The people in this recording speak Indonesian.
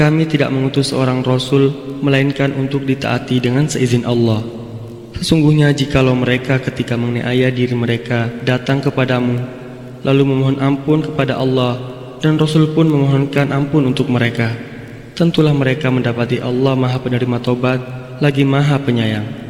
Kami tidak mengutus seorang Rasul, melainkan untuk ditaati dengan seizin Allah. Sesungguhnya jikalau mereka ketika menganiaya diri mereka datang kepadamu, lalu memohon ampun kepada Allah, dan Rasul pun memohonkan ampun untuk mereka, tentulah mereka mendapati Allah Maha Penerima Taubat, lagi Maha Penyayang.